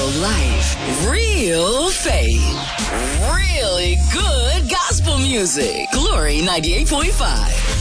Real life, real faith, really good gospel music. Glory 98.5.